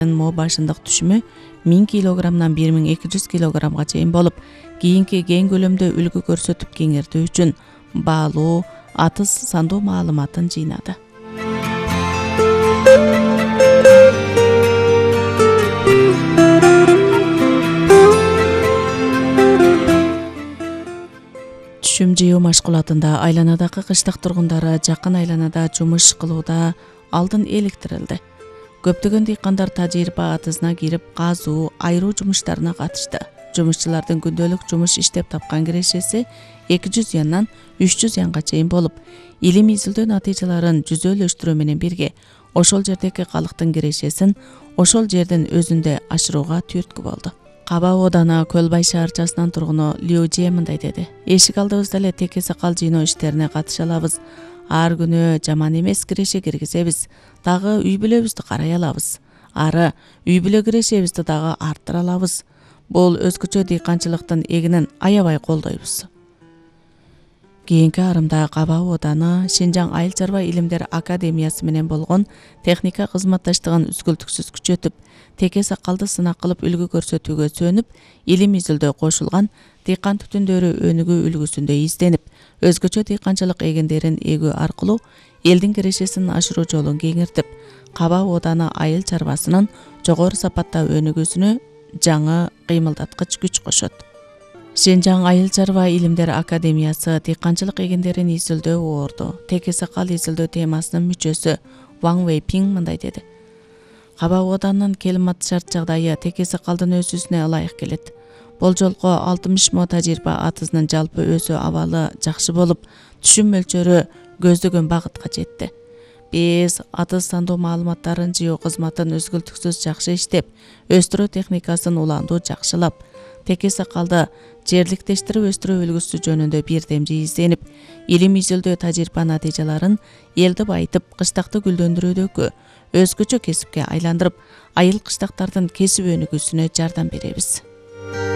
мо башындык түшүмү 1000 килограммдан 1200 килограммга чейин болуп, кийинки кең көлөмдө үлгү көрсөтүп кеңиртүү үчүн баалуу, атыс сандуу маалыматын жыйнады. Түшүм жыйуу машгулатында айланадагы кыштак тургундары жакын айланада жумуш кылууда алдын иликтирилди. Көптөгөн дыйкандар тажрыйба атысына кирип, казуу, айыруу жумуштарына катышты. Жумушчулардын күндөлүк жумуш иштеп тапкан кирешеси 200 яндан 300 янга чейин болуп, илим изилдөө натыйжаларын жүзөлөштүрүү менен бирге ошол жердеги калктын кирешесин ошол жердин өзүндө ашырууга түрткү болду. Каба Ооданы Көлбай шаарчасынын тургуну Лю Же мындай деди: "Эшик алдыбызда эле теке сакал жыйноо иштерине катыша алабыз. Ар күнү жаман эмес киреше киргизебиз. Дагы үй бүлөбүздү карай алабыз. Ары үй бүлө кирешебизди дагы арттыра алабыз. Бул өзгөчө дыйканчылыктын эгинин аябай колдойбуз." Кийинки арымда Каба Ооданы Шинжаң Айыл чарба илимдер академиясы менен болгон техника кызматташтыгын үзгүлтүксүз күчөтүп, теке сакалды сынак кылып үлгү көрсөтүүгө сөнүп, илим изилдөө кошулган дыйкан түтүндөрү өнүгүү үлгүсүндө изденип, өзгөчө дыйканчылык эгиндерин эгүү аркылуу элдин кирешесин ашыруу жолун кеңиртип, Каба Ооданы айыл чарбасынын жогору сапатта өнүгүүсүнө жаңы кыймылдаткыч күч кошот. Шинжаң Айыл чарба илимдер академиясы дыйканчылык эгиндерин изилдөө орду теке сакал изилдөө темасынын мүчөсү Ван Вейпинг мындай деди: "Каба Оодандын климат шарт жагдайы теке сакалдын өсүүсүнө ылайык келет. Бул жолку 60 мо тажрыйба атысынын жалпы өсүү абалы жакшы болуп, түшүм мөлчөрү көздөгөн багытка жетти. Биз атыс сандуу маалыматтарын жыйуу кызматын үзгүлтүксүз жакшы иштеп, өстүрүү техникасын улаандуу жакшылап, теке сакалды жерликтештирип өстүрүү үлгүсү жөнүндө бирдемжи изденип, илим изилдөө тажрыйба натыйжаларын элди байытып, кыштакты гүлдөндүрүүдөгү өзгөчө кесипке айландырып, айыл кыштактардын кесип өнүгүүсүнө жардам беребиз."